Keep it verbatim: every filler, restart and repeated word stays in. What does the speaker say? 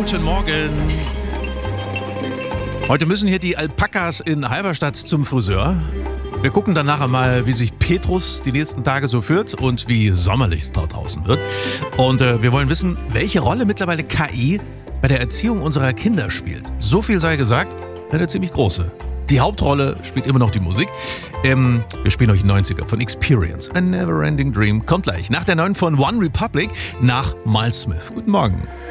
Guten Morgen. Heute müssen hier die Alpakas in Halberstadt zum Friseur. Wir gucken dann nachher mal, wie sich Petrus die nächsten Tage so führt und wie sommerlich es dort draußen wird. Und äh, wir wollen wissen, welche Rolle mittlerweile K I bei der Erziehung unserer Kinder spielt. So viel sei gesagt, eine ziemlich große. Die Hauptrolle spielt immer noch die Musik. Ähm, wir spielen euch neunziger von Experience. A Neverending Dream kommt gleich nach der neuen von One Republic nach Miles Smith. Guten Morgen.